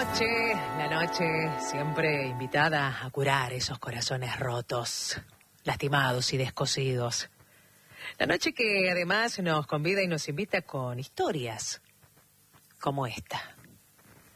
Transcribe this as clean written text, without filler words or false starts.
La noche siempre invitada a curar esos corazones rotos, lastimados y descosidos. La noche que además nos convida y nos invita con historias como esta.